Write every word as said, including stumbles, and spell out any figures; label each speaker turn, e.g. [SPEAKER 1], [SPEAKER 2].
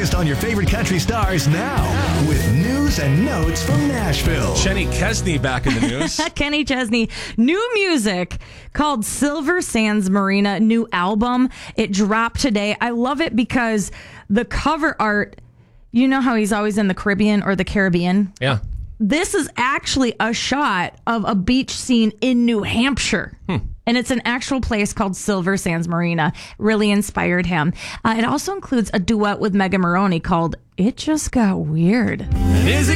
[SPEAKER 1] latest on your favorite country stars now with news and notes from Nashville.
[SPEAKER 2] Kenny Chesney back in the news.
[SPEAKER 3] Kenny Chesney, new music called Silver Sands Marina, new album. It dropped today. I love it because the cover art, you know how he's always in the Caribbean or the Caribbean?
[SPEAKER 2] Yeah.
[SPEAKER 3] This is actually a shot of a beach scene in New Hampshire. Hmm. And it's an actual place called Silver Sands Marina. Really inspired him. Uh, it also includes a duet with Megan Maroney called It Just Got Weird.
[SPEAKER 2] Is it